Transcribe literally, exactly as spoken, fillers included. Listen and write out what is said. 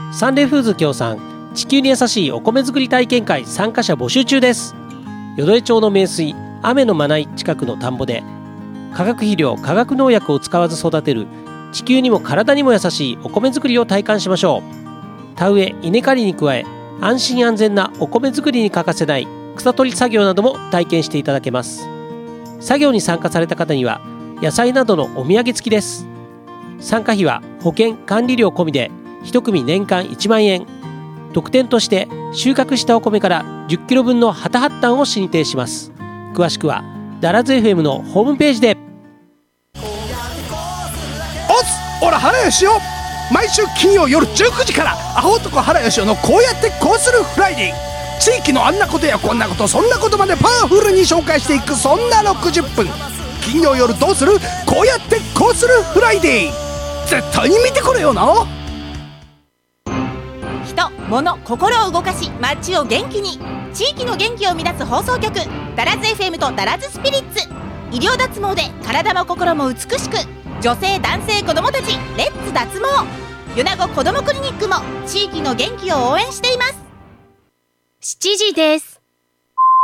サンレイフーズ協賛地球に優しいお米作り体験会参加者募集中です。淀江町の名水雨のまない近くの田んぼで化学肥料化学農薬を使わず育てる地球にも体にも優しいお米作りを体感しましょう。田植え稲刈りに加え安心安全なお米作りに欠かせない草取り作業なども体験していただけます。作業に参加された方には野菜などのお土産付きです。参加費は保険管理料込みでいち組年間いちまんえん。特典として収穫したお米からじゅっキロ分のハタハッタンを進呈します。詳しくはダラズ エフエム のホームページで。 おつおら原義雄、毎週金曜夜じゅうくじからアホ男原義雄のこうやってこうするフライデー、地域のあんなことやこんなことそんなことまでパワフルに紹介していく、そんなろくじゅっぷん。金曜夜どうするこうやってこうするフライデー、絶対に見てくれよな。 人、物、心を動かし街を元気に、地域の元気を生み出す放送局ダラズ エフエム とダラズスピリッツ。医療脱毛で体も心も美しく、女性男性子どもたちレッツ脱毛。米子こどもクリニックも地域の元気を応援しています。 しちじです。